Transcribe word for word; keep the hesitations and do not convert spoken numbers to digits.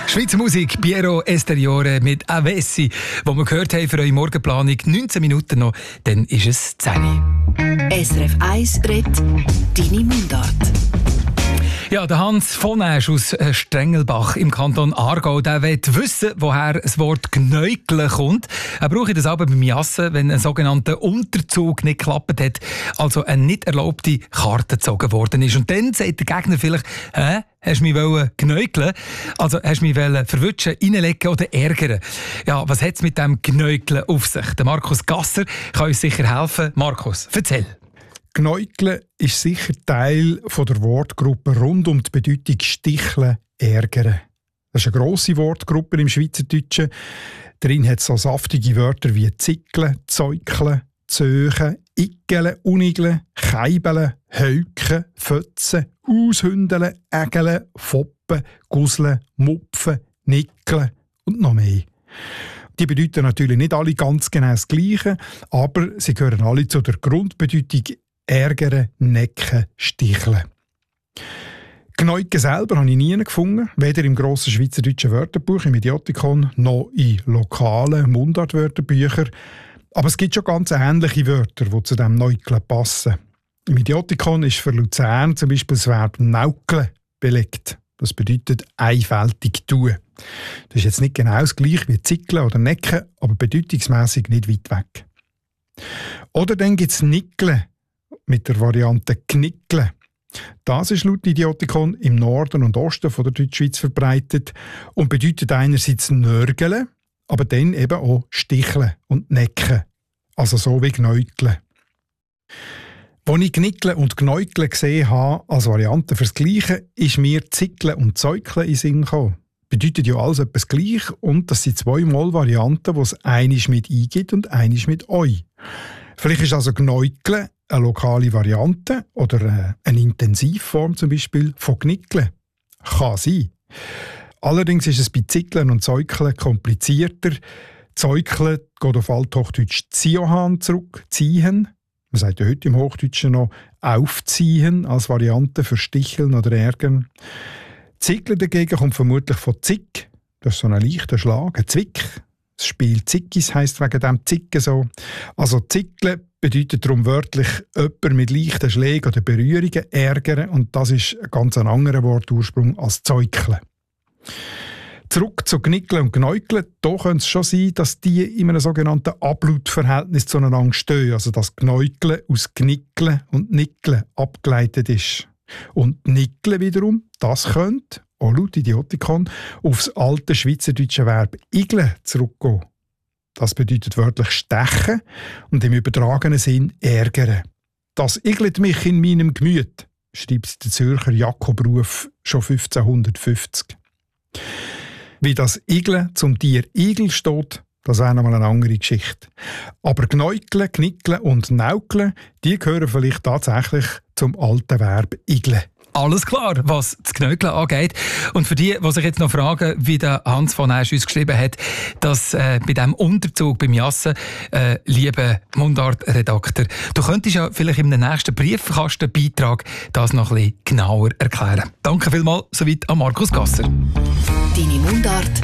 Schweizer Musik, Piero Esteriore mit Avessi, wo wir gehört haben für eure Morgenplanung. neunzehn Minuten noch, dann ist es zehn Uhr. S R F eins redet deine Mundart. Ja, der Hans von Asch aus Strengelbach im Kanton Aargau, der will wissen, woher das Wort «gnäugle» kommt. Er braucht das aber beim Jassen, wenn ein sogenannter Unterzug nicht geklappt hat, also eine nicht erlaubte Karte gezogen worden ist. Und dann sagt der Gegner vielleicht, hä? Hast du mich gnäugeln? Also hast du mich verwutschen, reinlegen oder ärgern? Ja, was hat es mit dem Gnäugeln auf sich? Der Markus Gasser kann uns sicher helfen. Markus, erzähl. Gnäugeln ist sicher Teil von der Wortgruppe rund um die Bedeutung sticheln, ärgern. Das ist eine grosse Wortgruppe im Schweizerdeutschen. Darin hat es so saftige Wörter wie zickeln, zäukeln, zöchen, iggeln, unigeln, keibeln, heuken, fötzen, aushündeln, ägeln, foppen, guseln, mupfen, nickeln und noch mehr. Die bedeuten natürlich nicht alle ganz genau das Gleiche, aber sie gehören alle zu der Grundbedeutung ärgern, necken, sticheln. Gnäugen selber habe ich nie gefunden, weder im grossen Schweizerdeutschen Wörterbuch, im Idiotikon, noch in lokalen Mundartwörterbüchern. Aber es gibt schon ganz ähnliche Wörter, die zu diesem Gnäugeln passen. Im Idiotikon ist für Luzern zum Beispiel das Verb «naukeln» belegt. Das bedeutet einfältig tun. Das ist jetzt nicht genau das gleiche wie zickeln oder necken, aber bedeutungsmässig nicht weit weg. Oder dann gibt es «nickeln» mit der Variante «knickeln». Das ist laut Idiotikon im Norden und Osten von der Deutschschweiz verbreitet und bedeutet einerseits «nörgeln», aber dann eben auch «sticheln» und «necken». Also so wie «gnäugeln». Als ich «Gnickeln» und «Gnäugeln» gesehen habe, als Variante fürs Gleiche, ist mir «Zickeln» und «Zäukeln» in den Sinn gekommen. Bedeutet ja alles etwas gleich und das sind zweimal Varianten, die es einisch mit «i» gibt und einisch mit «oi». Vielleicht ist also «Gnäugeln» eine lokale Variante oder eine Intensivform zum Beispiel von «Gnickeln». Kann sein. Allerdings ist es bei «Zickeln» und «Zäukeln» komplizierter. «Zäukeln» geht auf Althochdeutsch «ziohan» zurück, «ziehen». Man sagt ja heute im Hochdeutschen noch «aufziehen» als Variante für «sticheln» oder «ärgern». «Zickeln» dagegen kommt vermutlich von «zick». Das ist so ein leichter Schlag, ein Zwick. Das Spiel «Zickis» heisst wegen dem «Zicken» so. Also «Zickeln» bedeutet darum wörtlich jemand mit leichten Schlägen oder Berührungen ärgern und das ist ein ganz anderer Wortursprung als «zäukeln». Zurück zu «Gnickeln» und «Gnäugeln». Da könnte es schon sein, dass die in einem sogenannten Ablautverhältnis zueinander stehen. Also dass «Gnäugeln» aus «Gnickeln» und «Nickeln» abgeleitet ist. Und «Nickeln» wiederum, das könnte, auch laut Idiotikon, auf das alte schweizerdeutsche Verb «igeln» zurückgehen. Das bedeutet wörtlich «stechen» und im übertragenen Sinn «ärgern». «Das igelt mich in meinem Gemüt», schreibt der Zürcher Jakob Ruf schon fünfzehnhundertfünfzig. Wie das Igeln zum Tier Igel steht, das wäre nochmal eine andere Geschichte. Aber Gnäugeln, Knickeln und Naukeln, die gehören vielleicht tatsächlich zum alten Verb «igeln». Alles klar, was das Gnäugeln angeht. Und für die, die sich jetzt noch fragen, wie der Hans von Asch uns geschrieben hat, dass äh, bei diesem Unterzug beim Jassen, äh, lieber Mundartredakteur, du könntest ja vielleicht im nächsten Briefkastenbeitrag das noch ein bisschen genauer erklären. Danke vielmals, soweit an Markus Gasser. Deine Mundart